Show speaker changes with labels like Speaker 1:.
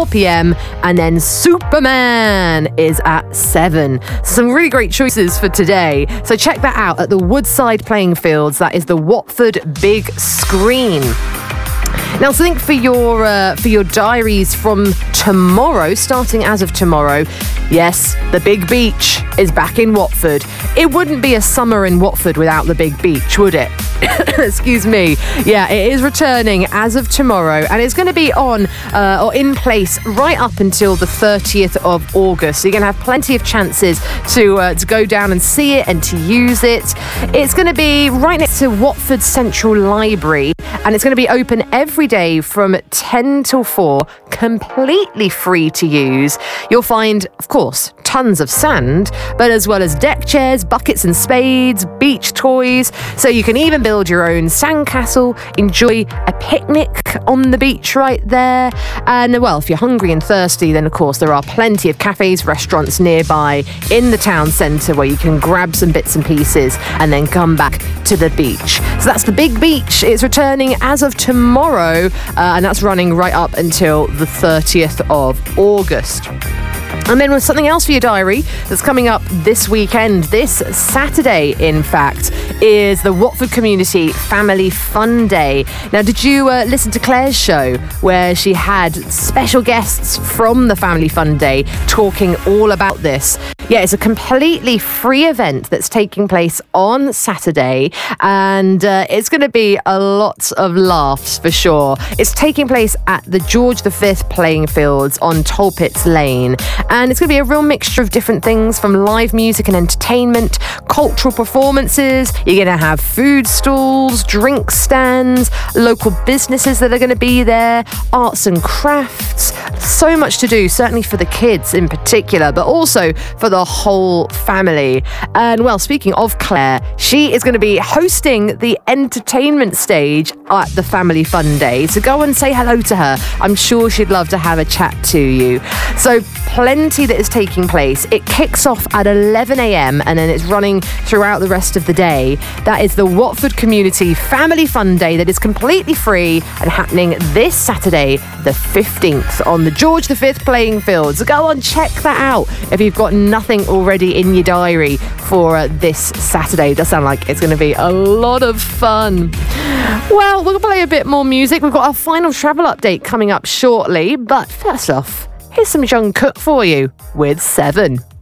Speaker 1: 4 p.m. And then Superman is at 7. Some really great choices for today. So check that out at the Woodside Playing Fields. That is the Watford Big Screen. Now, think for your diaries from tomorrow, starting as of tomorrow. Yes, the Big Beach is back in Watford. It wouldn't be a summer in Watford without the Big Beach, would it? Excuse me. Yeah, it is returning as of tomorrow, and it's going to be on or in place right up until the 30th of August. So you're going to have plenty of chances to go down and see it and to use it. It's going to be right next to Watford Central Library, and it's going to be open every day from 10 till 4, completely free to use. You'll find, of course, tons of sand, but as well as deck chairs, buckets and spades, beach toys, so you can even build your own sandcastle, enjoy a picnic on the beach right there. And well, if you're hungry and thirsty, then of course there are plenty of cafes, restaurants nearby in the town centre where you can grab some bits and pieces and then come back to the beach. So that's the Big Beach. It's returning as of tomorrow, and that's running right up until the 30th of August. And then with something else for your diary that's coming up this weekend, this Saturday, in fact, is the Watford Community Family Fun Day. Now, did you listen to Claire's show where she had special guests from the Family Fun Day talking all about this? Yeah, it's a completely free event that's taking place on Saturday, and it's going to be a lot of laughs for sure. It's taking place at the George V Playing Fields on Tolpits Lane, and it's going to be a real mixture of different things from live music and entertainment, cultural performances. You're going to have food stalls, drink stands, local businesses that are going to be there, arts and crafts. So much to do, certainly for the kids in particular, but also for the whole family. And well, speaking of Claire, she is going to be hosting the entertainment stage at the Family Fun Day. So go and say hello to her. I'm sure she'd love to have a chat to you. So plenty that is taking place. It kicks off at 11 a.m. and then it's running throughout the rest of the day. That is the Watford Community Family Fun Day that is completely free and happening this Saturday, the 15th, on the George V Playing Fields. So go on, check that out if you've got nothing already in your diary for this Saturday. It does sound like it's going to be a lot of fun. Well, we'll play a bit more music. We've got our final travel update coming up shortly, but first off, here's some Jungkook for you with 7.